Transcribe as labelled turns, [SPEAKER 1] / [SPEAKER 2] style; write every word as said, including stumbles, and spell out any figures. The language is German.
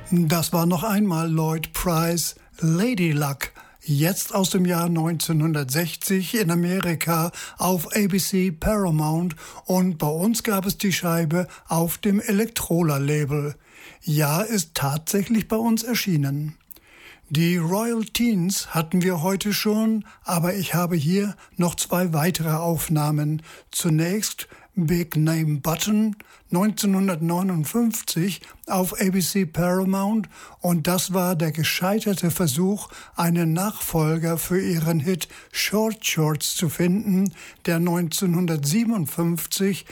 [SPEAKER 1] Das war noch einmal Lloyd Price, Lady Luck, jetzt aus dem Jahr neunzehnhundertsechzig in Amerika auf A B C Paramount und bei uns gab es die Scheibe auf dem Elektrola-Label. Ja, ist tatsächlich bei uns erschienen. Die Royal Teens hatten wir heute schon, aber ich habe hier noch zwei weitere Aufnahmen. Zunächst Big Name Button neunzehnhundertneunundfünfzig auf A B C Paramount und das war der gescheiterte Versuch, einen Nachfolger für ihren Hit Short Shorts zu finden, der neunzehnhundertsiebenundfünfzig